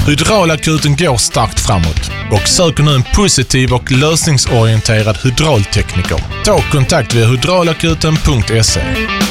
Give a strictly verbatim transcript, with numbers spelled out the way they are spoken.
Hydraulakuten går starkt framåt och söker nu en positiv och lösningsorienterad hydraultekniker. Ta kontakt via hydraulakuten punkt se.